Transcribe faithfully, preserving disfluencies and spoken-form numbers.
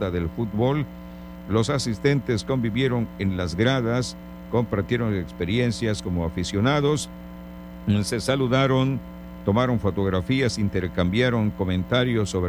del fútbol. Los asistentes convivieron en las gradas, compartieron experiencias como aficionados, se saludaron, tomaron fotografías, intercambiaron comentarios sobre